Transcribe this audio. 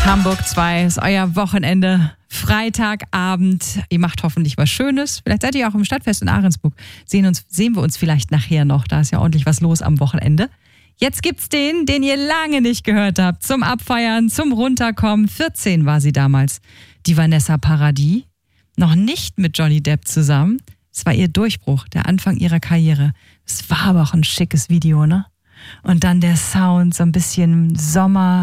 Hamburg 2 ist euer Wochenende. Freitagabend. Ihr macht hoffentlich was Schönes. Vielleicht seid ihr auch im Stadtfest in Ahrensburg. Sehen wir uns vielleicht nachher noch. Da ist ja ordentlich was los am Wochenende. Jetzt gibt's den ihr lange nicht gehört habt. Zum Abfeiern, zum Runterkommen. 14 war sie damals. Die Vanessa Paradis. Noch nicht mit Johnny Depp zusammen. Es war ihr Durchbruch, der Anfang ihrer Karriere. Es war aber auch ein schickes Video, ne? Und dann der Sound, so ein bisschen Sommer.